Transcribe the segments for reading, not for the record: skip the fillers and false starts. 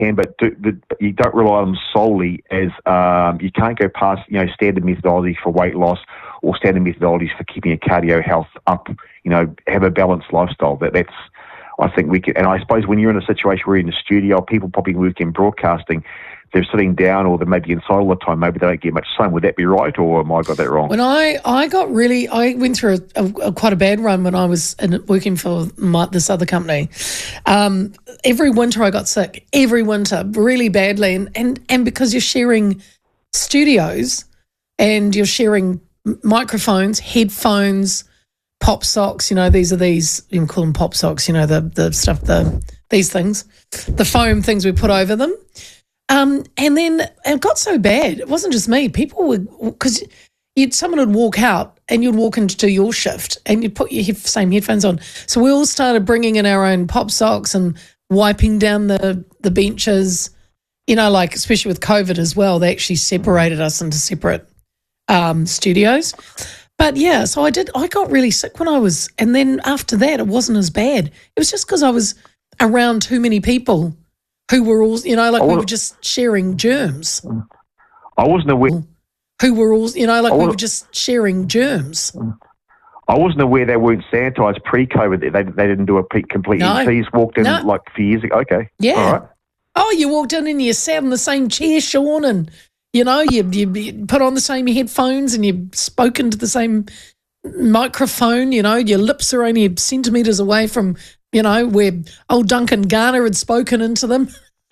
can, but you don't rely on them solely as you can't go past standard methodologies for weight loss or standard methodologies for keeping your cardio health up. Have a balanced lifestyle. That's I think we can. And I suppose when you're in a situation where you're in a studio, people probably work in broadcasting. They're sitting down, or they may be inside all the time. Maybe they don't get much sun. Would that be right, or am I got that wrong? When I went through a quite a bad run when I was working for this other company. Every winter I got sick. Every winter, really badly, and because you're sharing studios and you're sharing microphones, headphones, pop socks. These you can call them pop socks. The stuff, these things, the foam things we put over them. And then it got so bad. It wasn't just me. People would, because someone would walk out and you'd walk into your shift and you'd put your same headphones on. So we all started bringing in our own pop socks and wiping down the benches, especially with COVID as well. They actually separated us into separate studios. But yeah, so I got really sick when and then after that it wasn't as bad. It was just because I was around too many people who were all, we were just sharing germs. I wasn't aware. Who were all, we were just sharing germs. I wasn't aware they weren't sanitised pre-COVID. They didn't do a complete. No. So you just walked in like a few years ago. Okay. Yeah. All right. Oh, you walked in and you sat in the same chair, Sean, and you put on the same headphones and you spoke into the same microphone. Your lips are only centimetres away from. Where old Duncan Garner had spoken into them.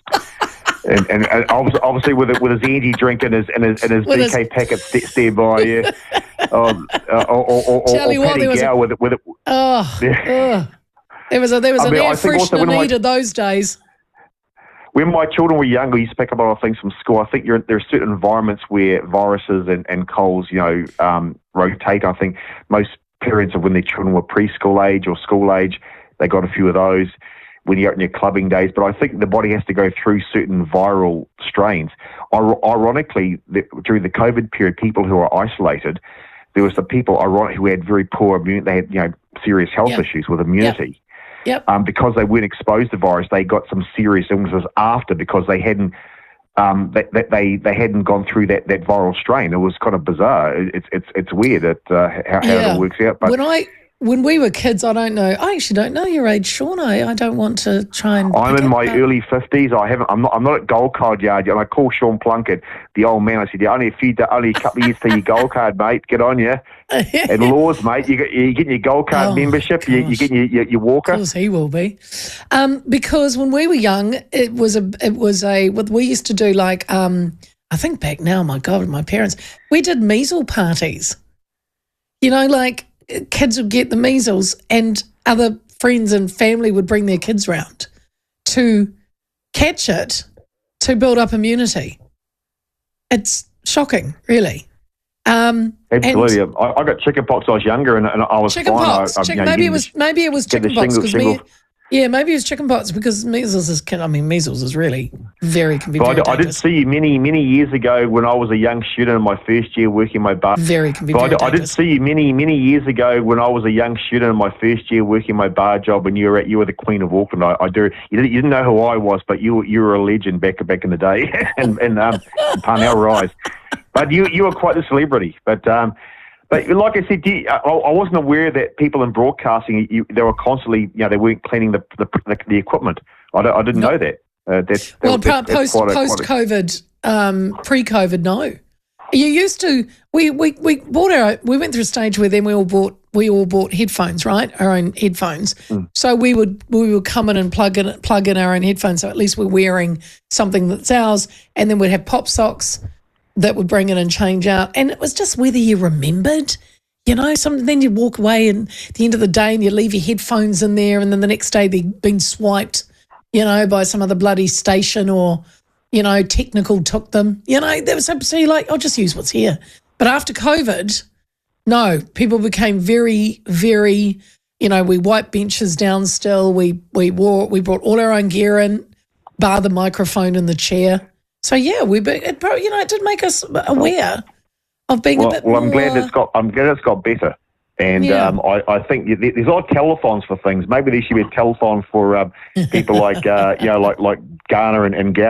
and obviously with his energy drink and his DK packet stand by, yeah. Or Paddy Gow with it. There was an air freshener needed those days. When my children were younger, we used to pick up a lot of things from school. I think there are certain environments where viruses and colds, rotate. I think most parents, when their children were preschool age or school age, they got a few of those when you're out in your clubbing days. But I think the body has to go through certain viral strains. Ironically, during the COVID period, people who are isolated, there were some people who had very poor immunity. They had serious health issues with immunity. Yep. Because they weren't exposed to virus, they got some serious illnesses after because they hadn't they hadn't gone through that viral strain. It was kind of bizarre. It's weird how it works out. But when we were kids, I actually don't know your age, Sean. I don't want to try and. I'm in my early 50s. I'm not at gold card yard yet. And I call Sean Plunkett, the old man. I said, only a couple of years till your gold card, mate. Get on you. And Laws, mate, you're getting your gold card membership. You're getting your walker. Of course, he will be. Because when we were young, it was what we used to do. I think back now. My God, my parents, we did measles parties. Kids would get the measles and other friends and family would bring their kids round to catch it to build up immunity. It's shocking, really. Absolutely. I got chickenpox when I was younger and I was chickenpox. Maybe it was chickenpox because maybe it was chickenpox because measles is really very convenient. I did see you many, many years ago when I was a young student in my first year working my bar. Very convenient. I did see you many, many years ago when I was a young student in my first year working my bar job, and you were the Queen of Auckland. You didn't know who I was, but you were a legend back in the day, and Parnell Rise. But you were quite the celebrity. But like I said, I wasn't aware that people in broadcasting, they were constantly, they weren't cleaning the equipment. I didn't know that. Post-COVID, pre-COVID, no. You used to. We went through a stage where then we all bought headphones, right? Our own headphones. So we would come in and plug in our own headphones. So at least we're wearing something that's ours, and then we'd have pop socks that would bring in and change out. And it was just whether you remembered, then you'd walk away and at the end of the day and you leave your headphones in there, and then the next day they'd been swiped, by some other bloody station or, technical took them. So you're like, I'll just use what's here. But after COVID, no, people became very, very, we wiped benches down still. We brought all our own gear in, bar the microphone in the chair. So yeah, it did make us aware of being a bit more. I'm glad it's got better And I think there's odd telethons for things. Maybe there should be a telethon for people like like Garner and Gow